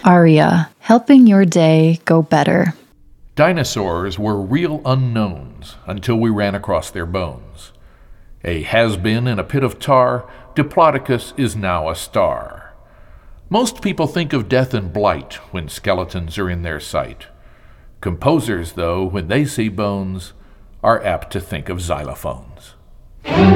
Aria, helping your day go better. Dinosaurs were real unknowns until we ran across their bones. A has-been in a pit of tar, Diplodocus is now a star. Most people think of death and blight when skeletons are in their sight. Composers, though, when they see bones, are apt to think of xylophones.